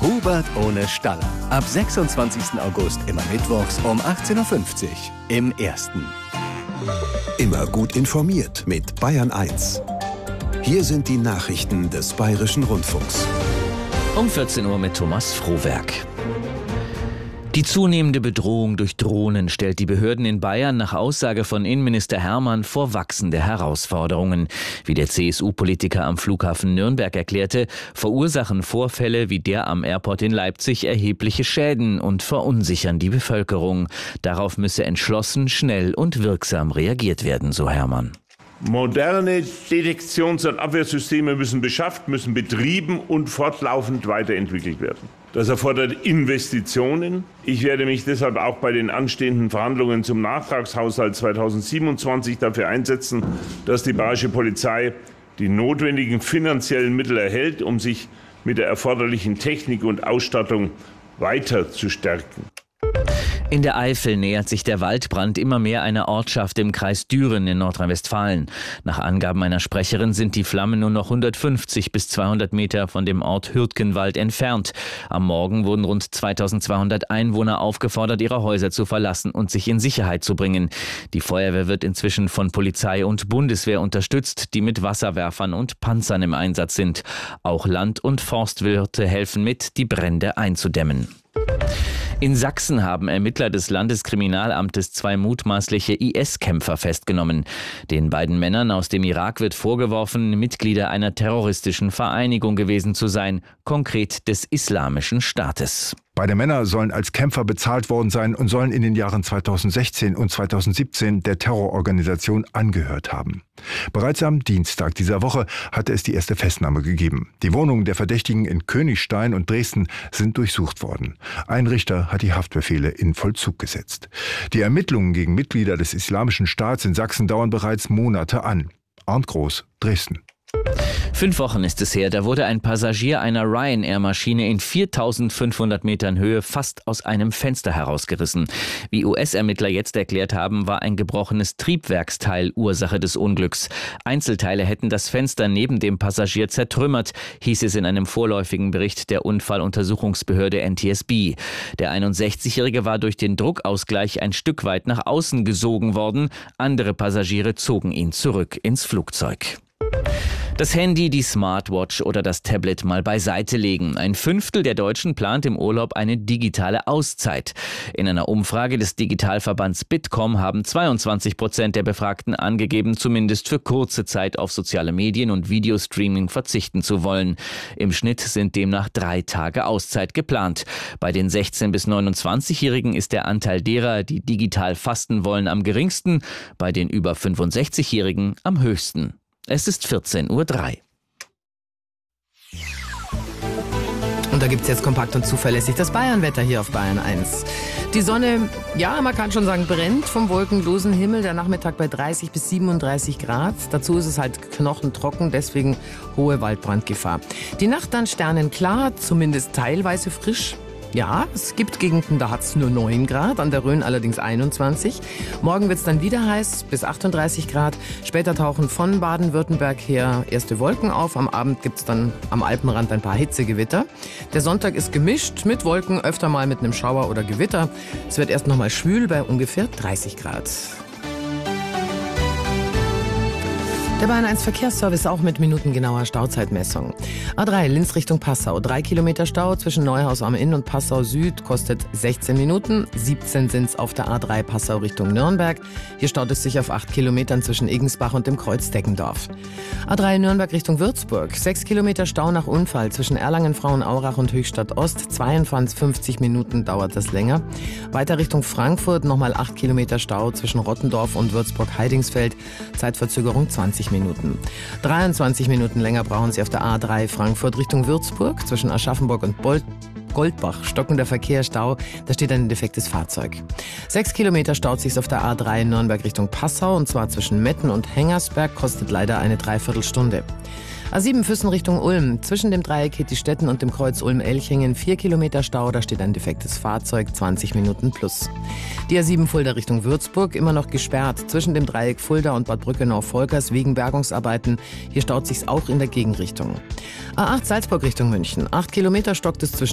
Hubert ohne Staller. Ab 26. August immer mittwochs um 18.50 Uhr im Ersten. Immer gut informiert mit Bayern 1. Hier sind die Nachrichten des Bayerischen Rundfunks. Um 14 Uhr mit Thomas Frohwerk. Die zunehmende Bedrohung durch Drohnen stellt die Behörden in Bayern nach Aussage von Innenminister Hermann vor wachsende Herausforderungen. Wie der CSU-Politiker am Flughafen Nürnberg erklärte, verursachen Vorfälle wie der am Airport in Leipzig erhebliche Schäden und verunsichern die Bevölkerung. Darauf müsse entschlossen, schnell und wirksam reagiert werden, so Hermann. Moderne Detektions- und Abwehrsysteme müssen beschafft, müssen betrieben und fortlaufend weiterentwickelt werden. Das erfordert Investitionen. Ich werde mich deshalb auch bei den anstehenden Verhandlungen zum Nachtragshaushalt 2027 dafür einsetzen, dass die Bayerische Polizei die notwendigen finanziellen Mittel erhält, um sich mit der erforderlichen Technik und Ausstattung weiter zu stärken. In der Eifel nähert sich der Waldbrand immer mehr einer Ortschaft im Kreis Düren in Nordrhein-Westfalen. Nach Angaben einer Sprecherin sind die Flammen nur noch 150 bis 200 Meter von dem Ort Hürtgenwald entfernt. Am Morgen wurden rund 2200 Einwohner aufgefordert, ihre Häuser zu verlassen und sich in Sicherheit zu bringen. Die Feuerwehr wird inzwischen von Polizei und Bundeswehr unterstützt, die mit Wasserwerfern und Panzern im Einsatz sind. Auch Land- und Forstwirte helfen mit, die Brände einzudämmen. In Sachsen haben Ermittler des Landeskriminalamtes 2 mutmaßliche IS-Kämpfer festgenommen. Den beiden Männern aus dem Irak wird vorgeworfen, Mitglieder einer terroristischen Vereinigung gewesen zu sein, konkret des Islamischen Staates. Beide Männer sollen als Kämpfer bezahlt worden sein und sollen in den Jahren 2016 und 2017 der Terrororganisation angehört haben. Bereits am Dienstag dieser Woche hatte es die erste Festnahme gegeben. Die Wohnungen der Verdächtigen in Königstein und Dresden sind durchsucht worden. Ein Richter hat die Haftbefehle in Vollzug gesetzt. Die Ermittlungen gegen Mitglieder des Islamischen Staats in Sachsen dauern bereits Monate an. Arndt Groß, Dresden. 5 Wochen ist es her, da wurde ein Passagier einer Ryanair-Maschine in 4500 Metern Höhe fast aus einem Fenster herausgerissen. Wie US-Ermittler jetzt erklärt haben, war ein gebrochenes Triebwerksteil Ursache des Unglücks. Einzelteile hätten das Fenster neben dem Passagier zertrümmert, hieß es in einem vorläufigen Bericht der Unfalluntersuchungsbehörde NTSB. Der 61-Jährige war durch den Druckausgleich ein Stück weit nach außen gesogen worden. Andere Passagiere zogen ihn zurück ins Flugzeug. Das Handy, die Smartwatch oder das Tablet mal beiseite legen. 1/5 der Deutschen plant im Urlaub eine digitale Auszeit. In einer Umfrage des Digitalverbands Bitkom haben 22% der Befragten angegeben, zumindest für kurze Zeit auf soziale Medien und Videostreaming verzichten zu wollen. Im Schnitt sind demnach 3 Tage Auszeit geplant. Bei den 16- bis 29-Jährigen ist der Anteil derer, die digital fasten wollen, am geringsten, bei den über 65-Jährigen am höchsten. Es ist 14:03 Uhr. Und da gibt es jetzt kompakt und zuverlässig das Bayernwetter hier auf Bayern 1. Die Sonne, ja, man kann schon sagen, brennt vom wolkenlosen Himmel. Der Nachmittag bei 30 bis 37 Grad. Dazu ist es halt knochentrocken, deswegen hohe Waldbrandgefahr. Die Nacht dann sternenklar, zumindest teilweise frisch. Ja, es gibt Gegenden, da hat es nur 9 Grad, an der Rhön allerdings 21. Morgen wird es dann wieder heiß, bis 38 Grad. Später tauchen von Baden-Württemberg her erste Wolken auf. Am Abend gibt es dann am Alpenrand ein paar Hitzegewitter. Der Sonntag ist gemischt mit Wolken, öfter mal mit einem Schauer oder Gewitter. Es wird erst noch mal schwül bei ungefähr 30 Grad. Der Bayern 1 Verkehrsservice auch mit minutengenauer Stauzeitmessung. A3 Linz Richtung Passau. 3 Kilometer Stau zwischen Neuhaus am Inn und Passau Süd kostet 16 Minuten. 17 sind es auf der A3 Passau Richtung Nürnberg. Hier staut es sich auf 8 Kilometern zwischen Igensbach und dem Kreuz Deggendorf. A3 Nürnberg Richtung Würzburg. 6 Kilometer Stau nach Unfall zwischen Erlangen-Frauenaurach und Höchstadt Ost. 52 Minuten dauert das länger. Weiter Richtung Frankfurt nochmal 8 Kilometer Stau zwischen Rottendorf und Würzburg-Heidingsfeld. Zeitverzögerung 20 Minuten. 23 Minuten länger brauchen Sie auf der A3 Frankfurt Richtung Würzburg. Zwischen Aschaffenburg und Goldbach stockender Verkehr, Stau. Da steht ein defektes Fahrzeug. 6 Kilometer staut sich auf der A3 Nürnberg Richtung Passau. Und zwar zwischen Metten und Hengersberg. Kostet leider eine Dreiviertelstunde. A7 Füssen Richtung Ulm. Zwischen dem Dreieck Hetti-Stetten und dem Kreuz Ulm-Elchingen 4 Kilometer Stau. Da steht ein defektes Fahrzeug, 20 Minuten plus. Die A7 Fulda Richtung Würzburg immer noch gesperrt. Zwischen dem Dreieck Fulda und Bad Brückenau-Volkers wegen Bergungsarbeiten. Hier staut sich's auch in der Gegenrichtung. A8 Salzburg Richtung München. 8 Kilometer stockt es zwischen